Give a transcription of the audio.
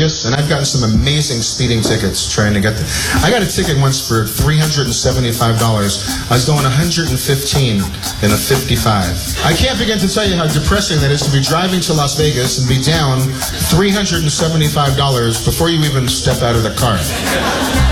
Vegas, and I've gotten some amazing speeding tickets trying to get there. I got a ticket once for $375. I was going 115 in a 55. I can't begin to tell you how depressing that is to be driving to Las Vegas and be down $375 before you even step out of the car.